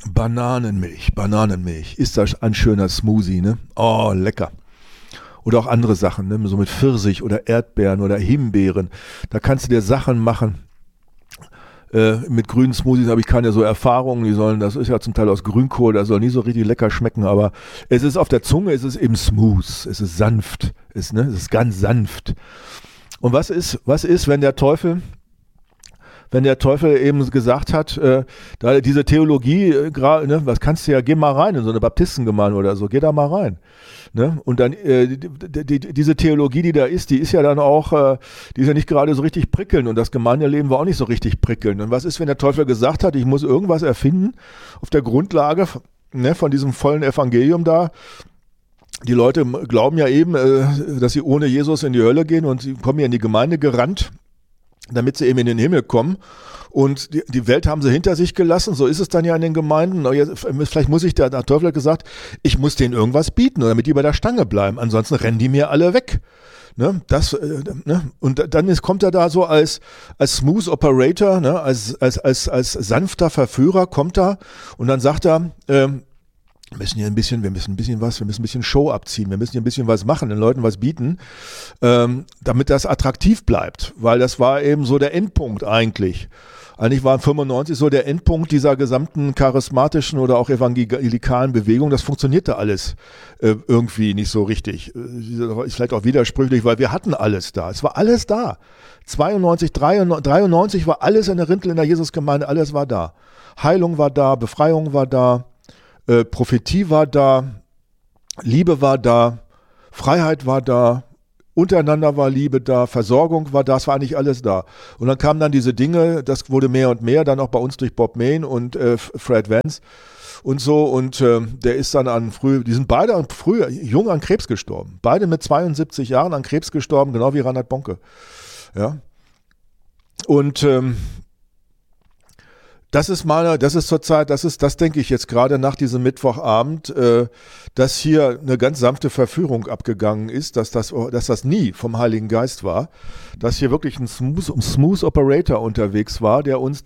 Bananenmilch. Ist das ein schöner Smoothie, ne? Oh, lecker. Oder auch andere Sachen, ne? So mit Pfirsich oder Erdbeeren oder Himbeeren. Da kannst du dir Sachen machen. Mit grünen Smoothies habe ich keine so Erfahrungen. Das ist ja zum Teil aus Grünkohl, das soll nie so richtig lecker schmecken, aber es ist auf der Zunge, es ist eben smooth, es ist sanft, es ist ganz sanft. Und was ist, wenn der Teufel eben gesagt hat, da diese Theologie, ne, was kannst du ja, geh mal rein in so eine Baptistengemeinde oder so, geh da mal rein. Ne? Und dann diese Theologie, die da ist, die ist ja dann auch, die ist ja nicht gerade so richtig prickelnd und das Gemeindeleben war auch nicht so richtig prickelnd. Und was ist, wenn der Teufel gesagt hat, ich muss irgendwas erfinden auf der Grundlage, ne, von diesem vollen Evangelium da? Die Leute glauben ja eben, dass sie ohne Jesus in die Hölle gehen und sie kommen ja in die Gemeinde gerannt, damit sie eben in den Himmel kommen. Und die Welt haben sie hinter sich gelassen, so ist es dann ja in den Gemeinden. Vielleicht muss der Teufel hat gesagt, ich muss denen irgendwas bieten, damit die bei der Stange bleiben, ansonsten rennen die mir alle weg. Ne? Und dann kommt er da so als Smooth Operator, ne? als sanfter Verführer kommt er und dann sagt er, wir müssen ein bisschen Show abziehen, wir müssen hier ein bisschen was machen, den Leuten was bieten, damit das attraktiv bleibt, weil das war eben so der Endpunkt eigentlich. Eigentlich war 95 so der Endpunkt dieser gesamten charismatischen oder auch evangelikalen Bewegung. Das funktionierte alles irgendwie nicht so richtig. Ist vielleicht auch widersprüchlich, weil wir hatten alles da. Es war alles da. 92, 93 war alles in der Rintel in der Jesusgemeinde, alles war da. Heilung war da, Befreiung war da, Prophetie war da, Liebe war da, Freiheit war da, untereinander war Liebe da, Versorgung war da, es war eigentlich alles da. Und dann kamen dann diese Dinge, das wurde mehr und mehr, dann auch bei uns durch Bob Main und Fred Vance und so. Und der ist dann die sind beide früh jung an Krebs gestorben. Beide mit 72 Jahren an Krebs gestorben, genau wie Reinhard Bonke. Ja. Und das denke ich jetzt gerade nach diesem Mittwochabend, dass hier eine ganz sanfte Verführung abgegangen ist, dass das nie vom Heiligen Geist war, dass hier wirklich ein Smooth Operator unterwegs war, der uns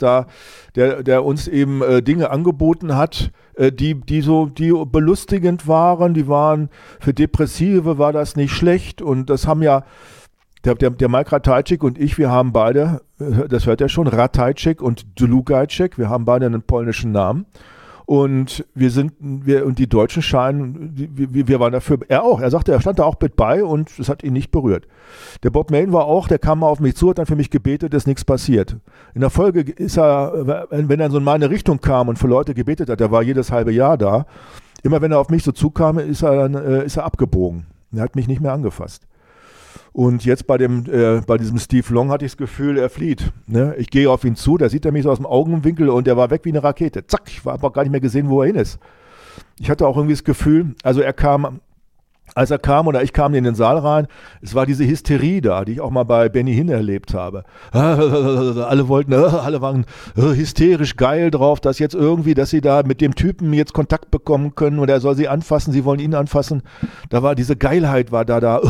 eben Dinge angeboten hat, die belustigend waren, die waren für Depressive war das nicht schlecht und das haben ja der Mike Ratajczyk und ich, wir haben beide, das hört er schon, Ratajczyk und Dlugajczyk, wir haben beide einen polnischen Namen und und die Deutschen scheinen, wir waren dafür, er auch, er sagte, er stand da auch mit bei und es hat ihn nicht berührt. Der Bob Main war auch, der kam mal auf mich zu, hat dann für mich gebetet, ist nichts passiert. In der Folge ist er, wenn er so in meine Richtung kam und für Leute gebetet hat, der war jedes halbe Jahr da, immer wenn er auf mich so zukam, ist er abgebogen. Er hat mich nicht mehr angefasst. Und jetzt bei diesem Steve Long hatte ich das Gefühl, er flieht. Ne? Ich gehe auf ihn zu, da sieht er mich so aus dem Augenwinkel und er war weg wie eine Rakete. Zack, ich habe auch gar nicht mehr gesehen, wo er hin ist. Ich hatte auch irgendwie das Gefühl, also als er kam oder ich kam in den Saal rein, es war diese Hysterie da, die ich auch mal bei Benny Hinn erlebt habe. Alle waren hysterisch geil drauf, dass sie da mit dem Typen jetzt Kontakt bekommen können oder er soll sie anfassen, sie wollen ihn anfassen. Da war diese Geilheit war da.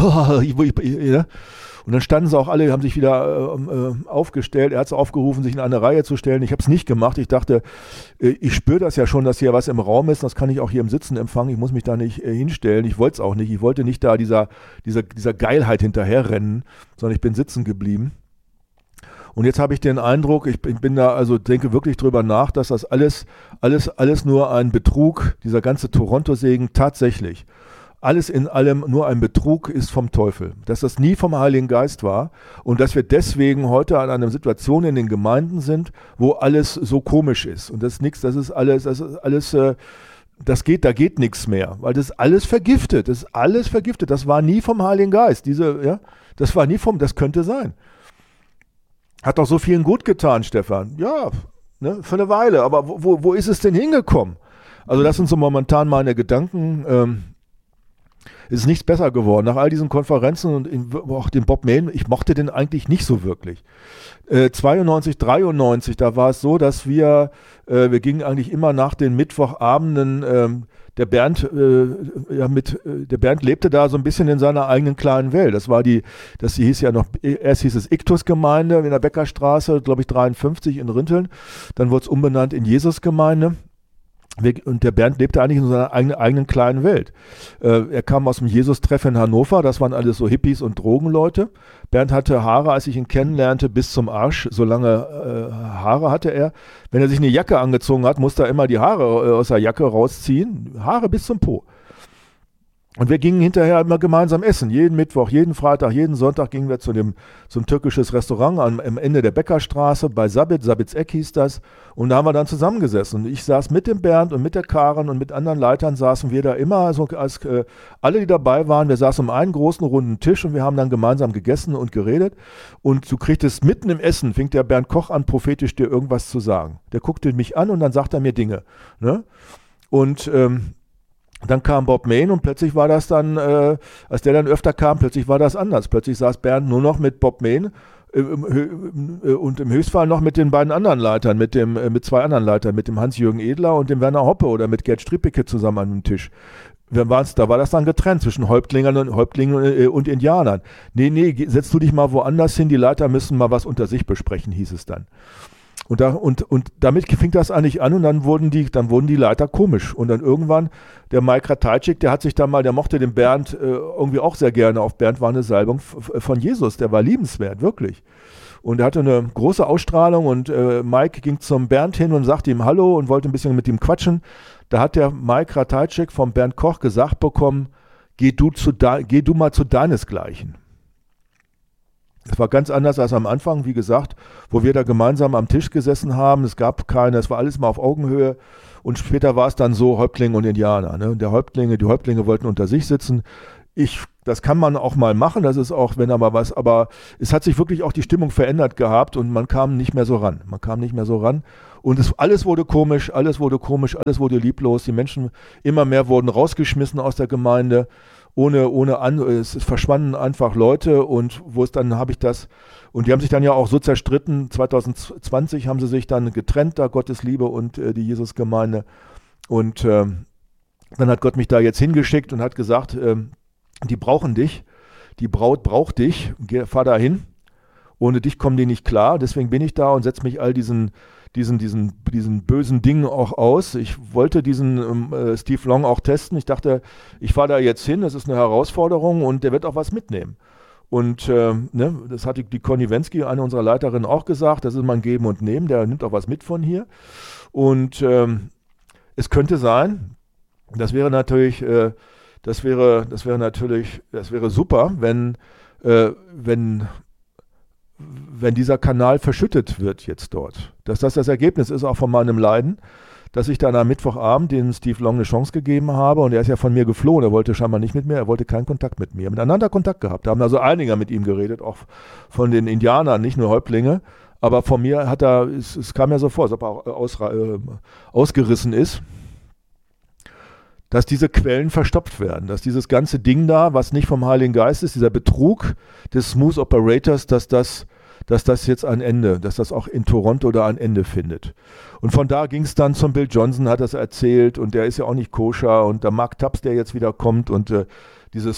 Und dann standen sie auch alle, haben sich wieder aufgestellt. Er hat es aufgerufen, sich in eine Reihe zu stellen. Ich habe es nicht gemacht. Ich dachte, ich spüre das ja schon, dass hier was im Raum ist. Das kann ich auch hier im Sitzen empfangen. Ich muss mich da nicht hinstellen. Ich wollte es auch nicht. Ich wollte nicht da dieser Geilheit hinterherrennen, sondern ich bin sitzen geblieben. Und jetzt habe ich den Eindruck, ich bin da, also denke wirklich drüber nach, dass das alles nur ein Betrug, dieser ganze Toronto-Segen tatsächlich alles in allem nur ein Betrug ist vom Teufel, dass das nie vom Heiligen Geist war und dass wir deswegen heute an einer Situation in den Gemeinden sind, wo alles so komisch ist und da geht nichts mehr, weil das ist alles vergiftet, das war nie vom Heiligen Geist, das könnte sein. Hat doch so vielen gut getan, Stefan, ja, ne, für eine Weile, aber wo ist es denn hingekommen? Also das sind so momentan meine Gedanken, ist nichts besser geworden. Nach all diesen Konferenzen und auch den Bob Main, ich mochte den eigentlich nicht so wirklich. 92, 93, da war es so, dass wir gingen eigentlich immer nach den Mittwochabenden, der Bernd lebte da so ein bisschen in seiner eigenen kleinen Welt. Das hieß ja noch, erst hieß es Iktus-Gemeinde in der Beckerstraße, glaube ich 53 in Rinteln, dann wurde es umbenannt in Jesus-Gemeinde. Und der Bernd lebte eigentlich in seiner eigenen kleinen Welt. Er kam aus dem Jesus-Treff in Hannover, das waren alles so Hippies und Drogenleute. Bernd hatte Haare, als ich ihn kennenlernte, bis zum Arsch, so lange Haare hatte er. Wenn er sich eine Jacke angezogen hat, musste er immer die Haare aus der Jacke rausziehen, Haare bis zum Po. Und wir gingen hinterher immer gemeinsam essen. Jeden Mittwoch, jeden Freitag, jeden Sonntag gingen wir zum türkisches Restaurant am Ende der Bäckerstraße bei Sabitz Eck hieß das. Und da haben wir dann zusammengesessen. Und ich saß mit dem Bernd und mit der Karen und mit anderen Leitern saßen wir da immer, also alle, die dabei waren, wir saßen um einen großen runden Tisch und wir haben dann gemeinsam gegessen und geredet. Und du kriegtest mitten im Essen, fing der Bernd Koch an, prophetisch dir irgendwas zu sagen. Der guckte mich an und dann sagt er mir Dinge. Ne? Und dann kam Bob Mayne und plötzlich war das dann, als der dann öfter kam, plötzlich war das anders. Plötzlich saß Bernd nur noch mit Bob Mayne und im Höchstfall noch mit den beiden anderen Leitern, mit zwei anderen Leitern, mit dem Hans-Jürgen Edler und dem Werner Hoppe oder mit Gerd Strippeke zusammen an dem Tisch. Da war das dann getrennt zwischen Häuptlingen und Indianern. Nee, setz du dich mal woanders hin, die Leiter müssen mal was unter sich besprechen, hieß es dann. Und damit fing das eigentlich an und dann wurden die Leiter komisch. Und dann irgendwann, der Mike Ratajczyk, der mochte den Bernd irgendwie auch sehr gerne. Auf Bernd war eine Salbung von Jesus, der war liebenswert, wirklich. Und er hatte eine große Ausstrahlung und Mike ging zum Bernd hin und sagte ihm Hallo und wollte ein bisschen mit ihm quatschen. Da hat der Mike Ratajczyk vom Bernd Koch gesagt bekommen, geh du mal zu deinesgleichen. Es war ganz anders als am Anfang, wie gesagt, wo wir da gemeinsam am Tisch gesessen haben. Es gab keine, es war alles mal auf Augenhöhe. Und später war es dann so Häuptlinge und Indianer. Ne? Die Häuptlinge wollten unter sich sitzen. Das kann man auch mal machen, das ist auch, wenn aber was, aber es hat sich wirklich auch die Stimmung verändert gehabt und man kam nicht mehr so ran. Und alles wurde komisch, alles wurde lieblos. Die Menschen immer mehr wurden rausgeschmissen aus der Gemeinde. Es verschwanden einfach Leute und und die haben sich dann ja auch so zerstritten, 2020 haben sie sich dann getrennt, da Gottes Liebe und die Jesusgemeinde und dann hat Gott mich da jetzt hingeschickt und hat gesagt, die brauchen dich, die Braut braucht dich, fahr da hin, ohne dich kommen die nicht klar, deswegen bin ich da und setze mich all diesen bösen Dingen auch aus. Ich wollte diesen Steve Long auch testen. Ich dachte, ich fahre da jetzt hin, das ist eine Herausforderung und der wird auch was mitnehmen. Und das hat die Conny Wensky, eine unserer Leiterinnen, auch gesagt, das ist mal ein Geben und Nehmen, der nimmt auch was mit von hier. Und es könnte sein, das wäre super, wenn dieser Kanal verschüttet wird jetzt dort. Dass das Ergebnis ist auch von meinem Leiden, dass ich dann am Mittwochabend dem Steve Long eine Chance gegeben habe und er ist ja von mir geflohen, er wollte scheinbar nicht mit mir, er wollte keinen Kontakt mit mir. Miteinander Kontakt gehabt, da haben also einige mit ihm geredet, auch von den Indianern, nicht nur Häuptlinge, aber von mir es kam ja so vor, als ob er auch ausgerissen ist, dass diese Quellen verstopft werden, dass dieses ganze Ding da, was nicht vom Heiligen Geist ist, dieser Betrug des Smooth Operators, dass das jetzt ein Ende, dass das auch in Toronto da ein Ende findet. Und von da ging es dann zum Bill Johnson, hat das erzählt und der ist ja auch nicht koscher und der Mark Tubbs, der jetzt wieder kommt und diese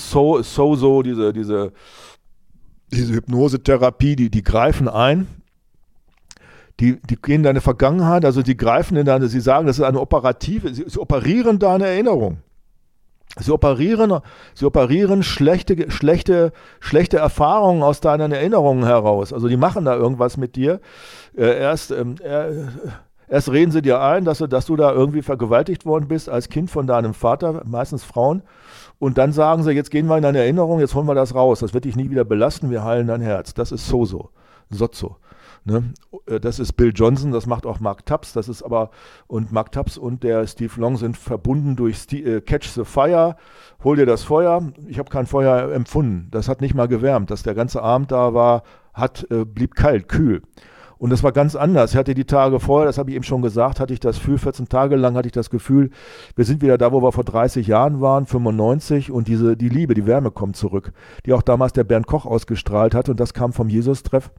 Hypnosetherapie, die greifen ein. Die gehen in deine Vergangenheit, also die greifen sie sagen, das ist eine operative, sie operieren deine Erinnerung. Sie operieren schlechte Erfahrungen aus deinen Erinnerungen heraus. Also die machen da irgendwas mit dir. Erst reden sie dir ein, dass du da irgendwie vergewaltigt worden bist als Kind von deinem Vater, meistens Frauen. Und dann sagen sie, jetzt gehen wir in deine Erinnerung, jetzt holen wir das raus. Das wird dich nie wieder belasten, wir heilen dein Herz. Das ist Sozo. Ne? Das ist Bill Johnson, das macht auch Mark Tubbs, und Mark Tubbs und der Steve Long sind verbunden durch Catch the Fire, hol dir das Feuer, ich habe kein Feuer empfunden, das hat nicht mal gewärmt, dass der ganze Abend da war, blieb kalt, kühl. Und das war ganz anders. Ich hatte die Tage vorher, das habe ich eben schon gesagt, 14 Tage lang hatte ich das Gefühl, wir sind wieder da, wo wir vor 30 Jahren waren, 95, und die Liebe, die Wärme kommt zurück, die auch damals der Bernd Koch ausgestrahlt hat, und das kam vom Jesus-Treff.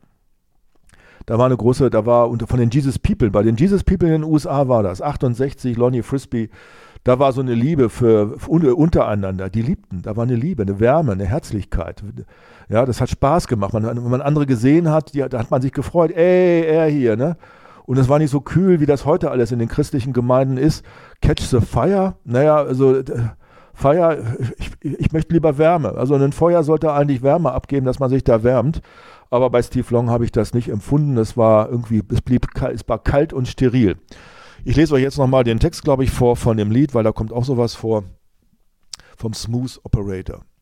Von den Jesus People, bei den Jesus People in den USA war das, 68, Lonnie Frisbee, da war so eine Liebe für untereinander, die liebten, da war eine Liebe, eine Wärme, eine Herzlichkeit. Ja, das hat Spaß gemacht, wenn man andere gesehen hat, da hat man sich gefreut, ey, er hier, ne? Und es war nicht so kühl, wie das heute alles in den christlichen Gemeinden ist. Catch the fire? Naja, also Feuer, ich möchte lieber Wärme. Also ein Feuer sollte eigentlich Wärme abgeben, dass man sich da wärmt. Aber bei Steve Long habe ich das nicht empfunden. Es war kalt und steril. Ich lese euch jetzt nochmal den Text, glaube ich, vor von dem Lied, weil da kommt auch sowas vor vom Smooth Operator.